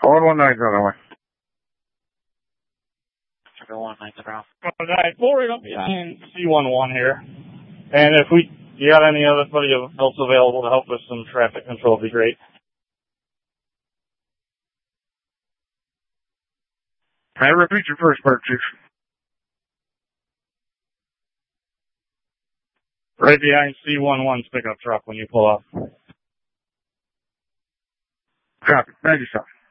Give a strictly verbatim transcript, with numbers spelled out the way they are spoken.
one one nine, other way. one nine zero. one nine four, behind C one one here. And if we, you got any other else available to help with some traffic control, would be great. I repeat your first part, Chief. Right behind C one one's pickup truck when you pull up. Copy. Thank you, sir.